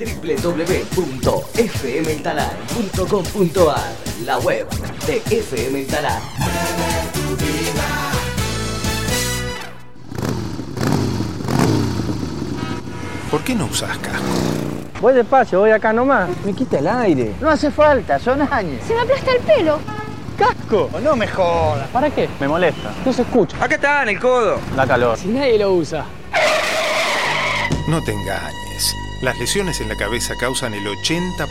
www.fmtalar.com.ar, la web de FM Talar. ¿Por qué no usás casco? Voy despacio, voy acá nomás. Me quita el aire. No hace falta, son años. Se me aplasta el pelo. ¡Casco! No me jodas. ¿Para qué? Me molesta. No se escucha. Acá está, en el codo. Da calor. Si nadie lo usa. No te engañes. Las lesiones en la cabeza causan el 80%